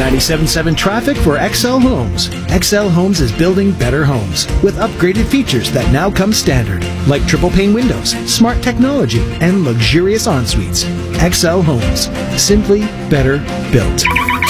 97.7 traffic for XL Homes. XL Homes is building better homes with upgraded features that now come standard, like triple pane windows, smart technology, and luxurious en-suites. XL Homes. Simply better built.